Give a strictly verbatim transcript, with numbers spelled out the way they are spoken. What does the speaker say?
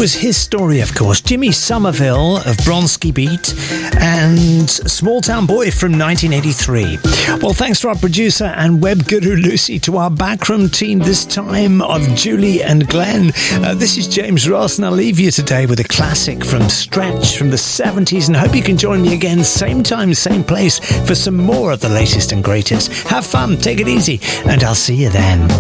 was his story, of course. Jimmy Somerville of Bronski Beat and Small Town Boy from nineteen eighty-three. Well, thanks to our producer and web guru Lucy, to our backroom team, this time of Julie and Glenn. Uh, this is James Ross, and I'll leave you today with a classic from Stretch from the seventies, and hope you can join me again, same time, same place, for some more of the latest and greatest. Have fun, take it easy, and I'll see you then.